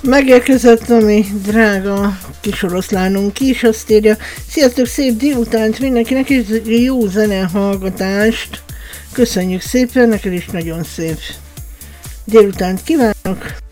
Megérkezett a mi drága kis oroszlánunk is, azt írja, sziasztok, szép délutánt mindenkinek, és jó zenehallgatást. Köszönjük szépen, neked is nagyon szép délutánt kívánok.